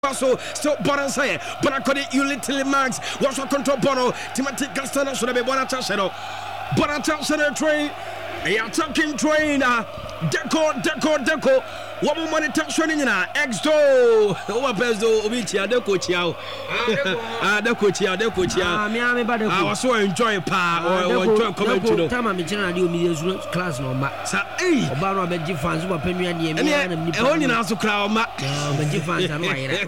So still Bonansay, Bonacodi, you little max, what's your control Bono, Timothy Castana should have been Bonachasero, Bonachasero train, a attacking train, Deco, what money touch running in Exdo, Obezo, Obicia, Deco Chiao, Deco Chia, Miami, but I was so enjoy pa or enjoy coming to the time I'm in General class no max. Obama Benji fans who are penny and only now to crowd Benji fans and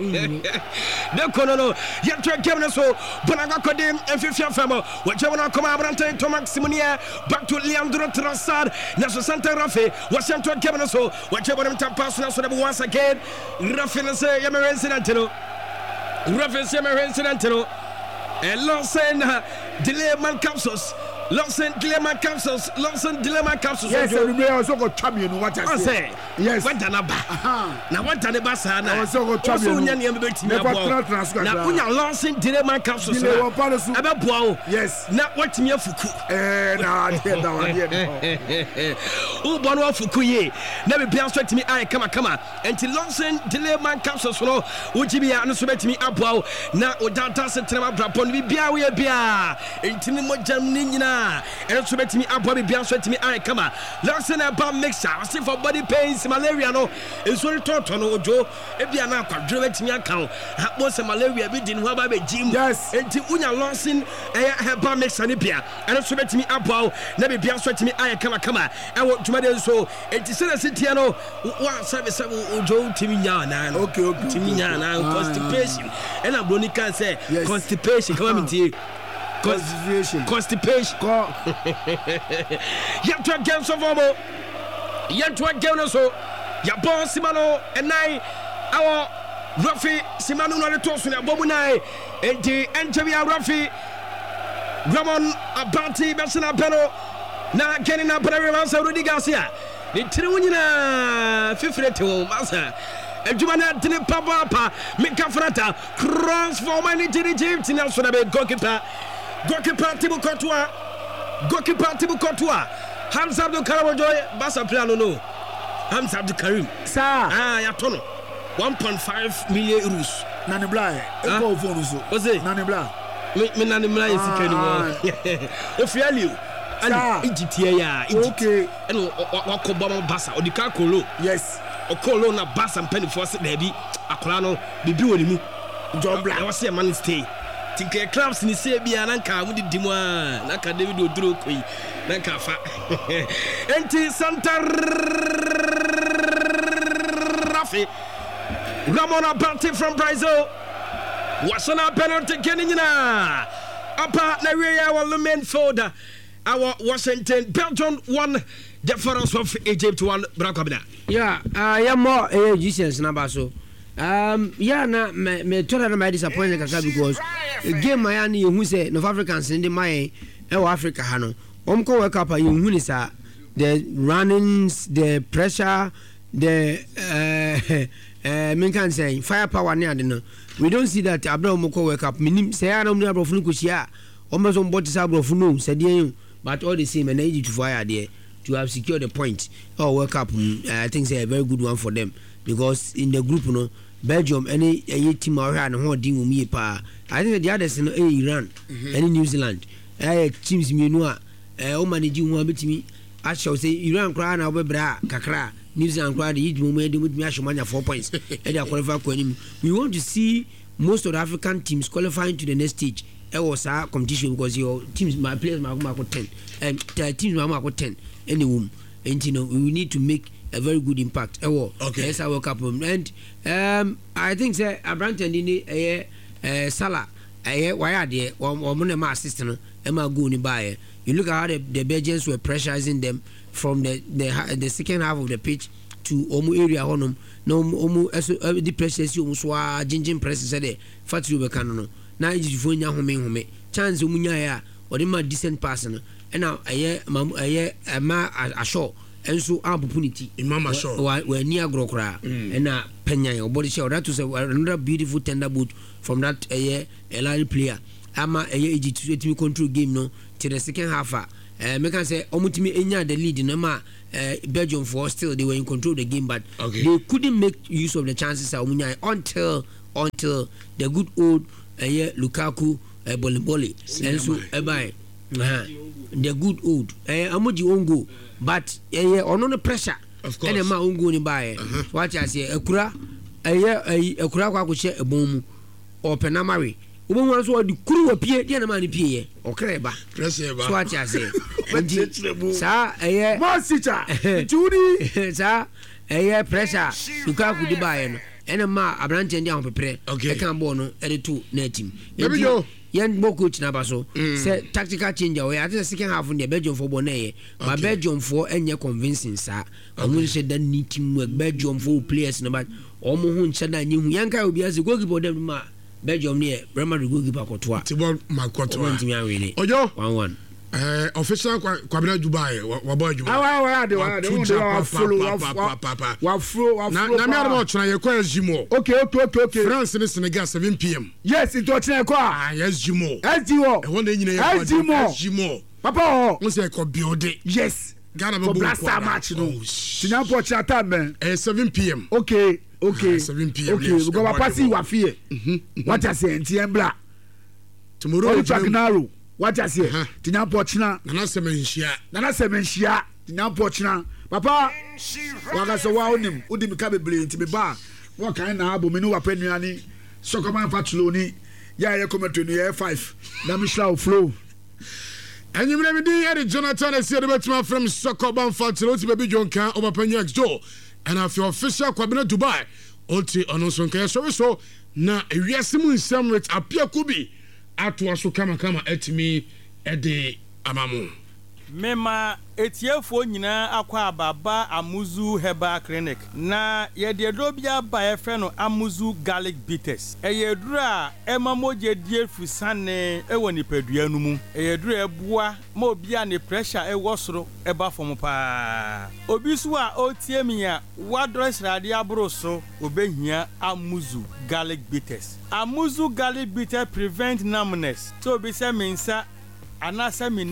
no, yet to Kevin so, Bonagacodim and Fifia Famo, whichever come out and Tomax Simonia, back to Leandro Trassard, Naso Santa Rafe, was sent to Kevin so, whichever them tap pass once again, Raffin say Yamer incidentino, Raffin Yamer incidentino, and Lawson delay man capsules. Lawson dilemma capsules. Yes, we also got champion. What I say? Yes. What anaba? Now what anaba sana? I also got champion. Now when you Lawson dilemma capsules, yes. Now what me fuku? Oh, Bono fukuye. Never be answered to me. I come. Until Lawson dilemma capsules. Would you be answered to me? Abwao. Now Odata said to them, "Upon we be until more Germany." And so bet me up body be answer to me I come Lawson about mixer I see for body pains malaria no it's only toto no ojo e bia na kwadro bet me account once malaria be din ho ba be gym yes enti unya Lawson about mixer ne bia and so bet me up na be answer to me I come e wo dwumade so enti se na sitia no wa service ojo timi nya na okay timi nya na constipation and abronika say constipation come me tie Constipation. Yet to again so formal. Yet to again so. Ya bon Simano and I our Rafi Simano no toss na Bobunai and the Enjabia Rafi Ramon Abanti Besana Peno na getting up Ransa Rudy Garcia. The Triunina Fifreto Massa. Ejumana dine papa Mikafrata cross for many Egypt in Alsonabe goalkeeper Tibu Kotua Hamza Abdul Karamojoy Basa Plano no Hamza Abdul Karim sir Yatono 1.5 million euros Nani Bly Eko phone so what's it Nani Bly me Nani Bly is anymore Ofiali and Egypt ya okay and Wakobama Basa Odika Kolo yes Okolo na Basa and Penny Force baby Akolano bibi wonimu John Black I was a man stay Tinke clubs ni se bia na nka wudi dimwa na ka David Oduro koi na nka fa enti Santa Rafi Ramon Abante from Brazil wasana penalty kenina apa na we our main folder our Washington Belgium 1 the Pharaohs of Egypt 1 Brakabina yeah more Jesus number so yeah na me told na my disappointed kaka because game Miami who say North Africans in the my Africa ha no omko World Cup you hu ni sa the runnings the pressure the men can say firepower near the no we don't see that Abraham omko World Cup minim say ya no abrofunu kusia omezo mboti sa abrofunu say dey but all the same and Egypt fire there to have secured the point World Cup I think say a very good one for them because in the group no Belgium any team or and ho din umi pa I think the others no Iran any New Zealand teams me no o manage ho betimi I shall say Iran kra na obebra kakra New Zealand kra the mu me me ashomanya 4 points e dey qualify ko anim we want to see most of the African teams qualifying to the next stage it was a competition because your teams my players ma 10 and the teams ma 10 anyway and you know we need to make a very good impact. Okay. Yes, I woke up and I think say Abrante and Salah why are they one my assistant Emma go ni buy. You look at how the Belgians were pressurizing them from the second half of the pitch to Omu area honum no Omu the pressures you swa gingin press there fatu be kanono na Egypt fo nya home chance omunya ya or the ma decent person and now ma assure and so opportunity in mama show we near grokra and na penya your body show that was another beautiful tender boot from that LR player ama Egypt to control game no till the second half me can say omutimi enya the lead no ma Belgium for still they were in control of the game but they couldn't make use of the chances until until the good old Lukaku Boliboli and so the good old amoji ongo but on the pressure of course and ma ongo ni buy what I say ekura kwa ko che ebom or penamari ubon wan so di kuru wa pie dia na ma ni pie okre ba pressure ba so what I say sa Monsita Judy sa pressure Lukaku di buy no ene ma abrante ndi ahon pepere e kan ball no e de to na team yen bo coach na ba so say tactical change we at the second half the Belgium for ball na ye but Belgium for enye convincing sa amun say that need team work Belgium for players na but omo hu nche na nyi hu yanka obi as goalkeeper dem ma Belgium ne Real Madrid goalkeeper kotoa Thibaut Makotoa ntimi awele ojo 1-1 official Kwabena Dubai wa boy Dubai wa na me ado try ye kwa SGMO okay France and Senegal 7 p.m. yes it was try kwa SGMO e won dey nyina ye SGMO papa won say ko build yes Ghana for blaster match no tinya po cha time 7 p.m. okay 7 p.m. okay we go pass you wa fie what I say entiembla tomorrow Jagnaro what I say tinya po china nana semenhia tinya po china papa waka so wa onim udim ka beble nti me ba wo kan na abo me no wa panuani sokoman fatulo ni ya ye kometo ni 5 na Michel flow and you never did Jonathan and said about my from Sokoban Fatulo to baby John Can over Penyax Joe and I feel official Kwabena Dubai Oti onoson kaya so na ewiasimu nsam ret apia kubi ato aso kama etimi ede amamu mema etiefo nyina akwa ababa Amuzu Herbal Clinic na ye de dobia ba efe no Amuzu Garlic Bitters eyedura emamoje die fusane ewo nipadua nu mu eyedura ebua ma obia ne pressure ewo soro eba fom pa obi so a otiemia wadress rade abro so obehia Amuzu Garlic Bitters. Amuzu Garlic Bitters prevent numbness so be say mensa anasa mi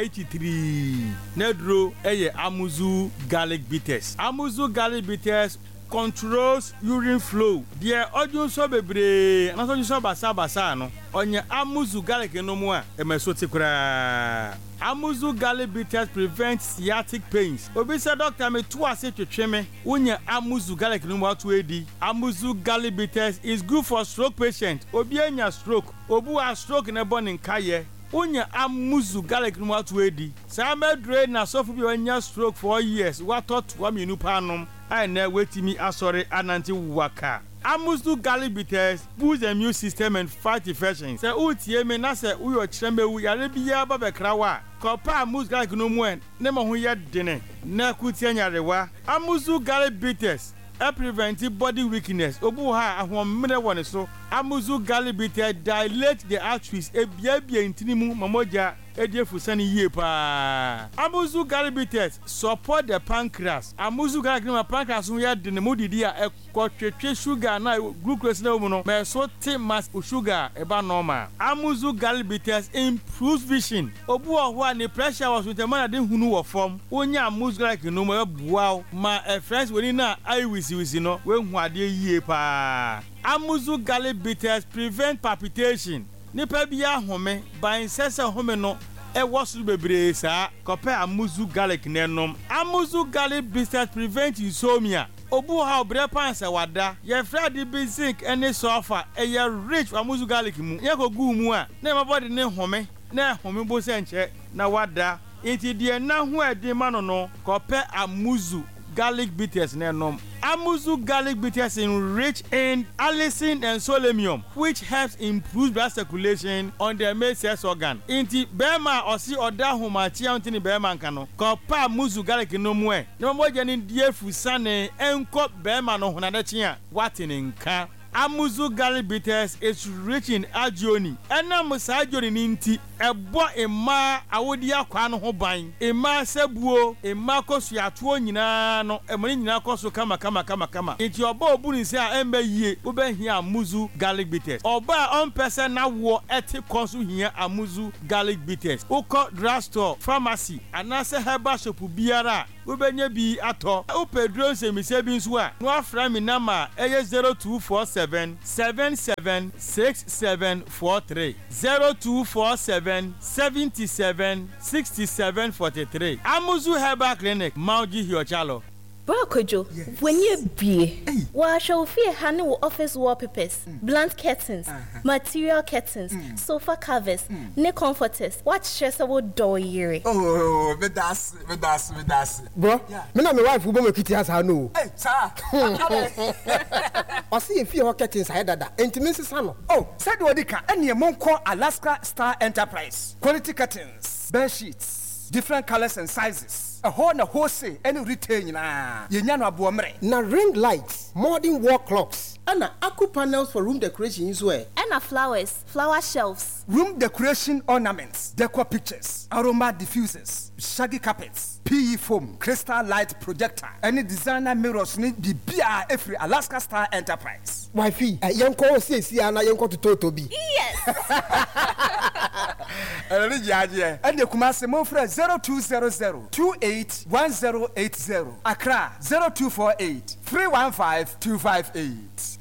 983 nedro eye Amuzu Garlic Bitters. Amuzu Garlic Bitters controls urine flow. Die odun so bebre na so so basa no onye Amuzu Garlic no mu a emeso tikura. Amuzu Garlic Bitters prevent sciatic pains. Obi say doctor me to ase twetwe me unye Amuzu Garlic no mu atu edi. Amuzu Garlic Bitters is good for stroke patient. Obi anya stroke, obu a stroke na born in kaye. Unya Amuzu Garlic no atu edi. Sa medre na sofu bi anya stroke for years. What thought wa minu panom. I na wetimi asore ananti waka. Amuzu Garlic Bitters boosts the immune system and fight infections. Se utie me na se uyo chembe wu yare biya ba bekrawa. Kopa Amuzu Garlic no mu en ne mo ho ye dene. Na kutie nyarewa. Amuzu Garlic Bitters prevent body weakness. Obu ha ahomre woni so. Amuzu Garlic Bitters dilate the arteries ebiabia intinimu mamoja ediefu sani yie pa. Amuzu Garlic Bitters support the pancreas. Amuzu Garlic no pancreas no ya de ne modidi a ekotwetwe sugar na glucose na mu no me so te mass sugar eba normal. Amuzu Garlic Bitters improves vision. Obu ho a ne pressure was with the man de hunu wo form. Onya Amuzu Garlic no mo bua ma friends woni na eye wisi no we hu ade yie pa. Amuzu Garlic Bitters prevent palpitation. Nipa bia home ban sese home no e wosu bebre sa kope Amuzu Garlic nenom. Amuzu Garlic Bitters prevent insomnia. Obu ha obre pansa wada ye frade bi zinc ene sulfur e ye rich Amuzu Garlic mu ye ko gu mu a na mabody ne home na home bo se nche na wada enti de na ho edi ma no kope Amuzu Garlic Bitters nenom. Amuzu Garlic Bitters enrich in allicin and selenium, which helps improve blood circulation on the male sex organ. Inti bema osi oda humachi antini bema nkano. Kopa Amuzu Garlic no mwe. No moja ni die fusane enko bema no hunadechi ya watini nka. Amuzu Garlic Bitters is rich in agioni. Ena musa agioni ninti ebo ema awodi akwa no ho ban. Ema sebuo, ema kosu atuo nyina no, emani nyina kosu kama. Inti oba obu ni se a embe yie, ube hia Amuzu Garlic Bitters. Oba on person na wo eti konsu hia Amuzu Garlic Bitters. Uko drugstore, pharmacy, anase herbal shop biara wobɛnya bi atɔ wopɛ duro nsɛmisa bi nso a na wafra me nama ɛyɛ 0247 77 6743 0247 77 6743 Amuzu Herbal Clinic Mauji Hiochalo. Kojo, when you be, wa shall fear honey office wallpapers, blunt curtains, material curtains, sofa covers, neck comforters, what stress about door year. Oh, that's. Bro, me na my wife who be kitty has no. Hey, sir. I see if you curtains head that. Intimacy salon. Oh, said Wadika, and your Monco Alaska Star Enterprise. Quality curtains, bed sheets, different colors and sizes. A wholesale any retail na yenyano abuomre na ring lights, modern wall clocks, and aku panels for room decoration as well. And flowers, flower shelves, room decoration ornaments, decor pictures, aroma diffusers, shaggy carpets, PE foam, crystal light projector, any designer mirrors need the BR every Alaska Star Enterprise. Wifey, yanko say ana yanko to Toby. Yes. And the Kumasi Mofre 0200 281080. Accra 0248 315 258.